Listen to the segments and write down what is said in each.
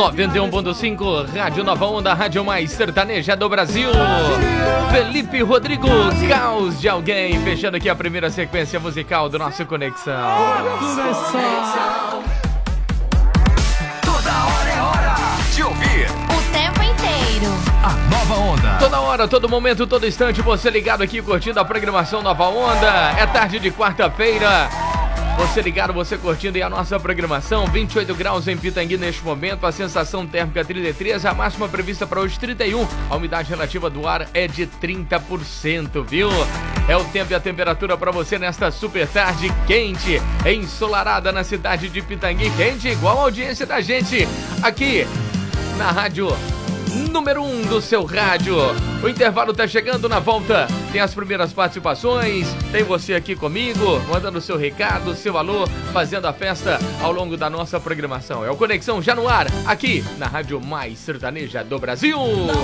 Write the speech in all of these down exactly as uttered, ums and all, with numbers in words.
noventa e um ponto cinco, Rádio Nova Onda, Rádio Mais Sertaneja do Brasil. Felipe Rodrigo, Caos de Alguém, fechando aqui a primeira sequência musical do nosso Conexão. Conexão. Toda hora é hora de ouvir. O tempo inteiro. A Nova Onda. Toda hora, todo momento, todo instante, você ligado aqui curtindo a programação Nova Onda. É tarde de quarta-feira. Você ligado, você curtindo aí a nossa programação. vinte e oito graus em Pitangui neste momento. A sensação térmica trinta e três. A máxima prevista para hoje trinta e um. A umidade relativa do ar é de trinta por cento, viu? É o tempo e a temperatura para você nesta super tarde quente, ensolarada na cidade de Pitangui. Quente igual a audiência da gente aqui na rádio número um do seu rádio. O intervalo tá chegando, na volta tem as primeiras participações, tem você aqui comigo, mandando seu recado, seu alô, fazendo a festa ao longo da nossa programação. É o Conexão já no ar, aqui na Rádio Mais Sertaneja do Brasil.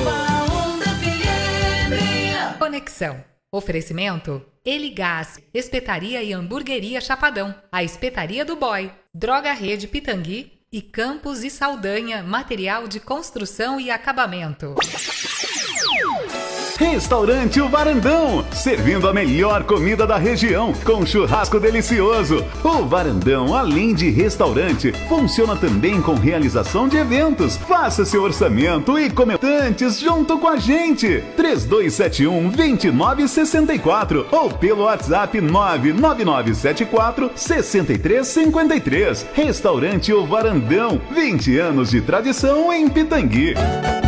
Conexão. Oferecimento Eligás, Espetaria e Hamburgueria Chapadão, a Espetaria do Boy, Droga Rede Pitangui e Campos e Saldanha, material de construção e acabamento. Restaurante O Varandão, servindo a melhor comida da região, com churrasco delicioso. O Varandão, além de restaurante, funciona também com realização de eventos. Faça seu orçamento e comentantes junto com a gente. três dois sete um, dois nove seis quatro ou pelo WhatsApp nove nove nove sete quatro seis três cinco três. Restaurante O Varandão, vinte anos de tradição em Pitangui.